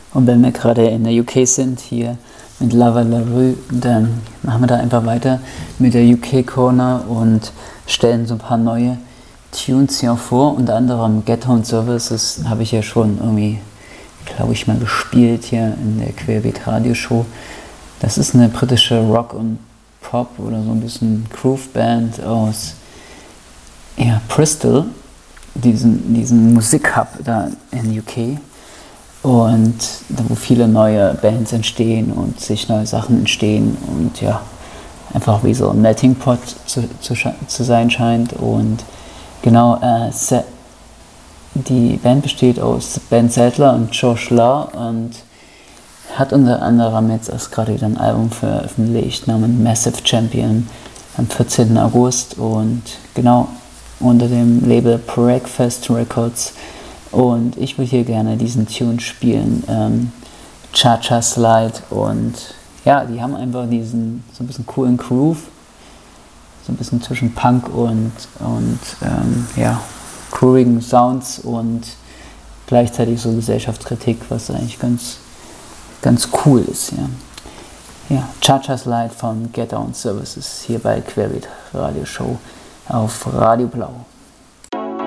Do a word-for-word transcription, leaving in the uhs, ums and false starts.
Und wenn wir gerade in der U K sind, hier mit Lava La Rue, dann machen wir da einfach weiter mit der U K Corner und stellen so ein paar neue Tunes hier vor. Unter anderem Ghetto and Services habe ich ja schon irgendwie, glaube ich, mal gespielt hier in der Querbeat Radioshow. Das ist eine britische Rock- und Pop- oder so ein bisschen Groove-Band aus ja, Bristol, diesen, diesen Musikhub da in U K. Und da, wo viele neue Bands entstehen und sich neue Sachen entstehen und ja, einfach wie so ein Melting Pot zu, zu, zu sein scheint. Und genau, äh, die Band besteht aus Ben Sadler und Josh Law und hat unter anderem jetzt erst gerade wieder ein Album veröffentlicht namens Massive Champion am vierzehnten August und genau unter dem Label Breakfast Records. Und ich würde hier gerne diesen Tune spielen, ähm, Cha-Cha Slide. Und ja, die haben einfach diesen so ein bisschen coolen Groove, so ein bisschen zwischen Punk und, und ähm, ja, groovigen Sounds und gleichzeitig so Gesellschaftskritik, was eigentlich ganz, ganz cool ist. Ja, ja Cha-Cha Slide von Ghetto and Services hier bei Querbeat Radio Show auf Radio Blau.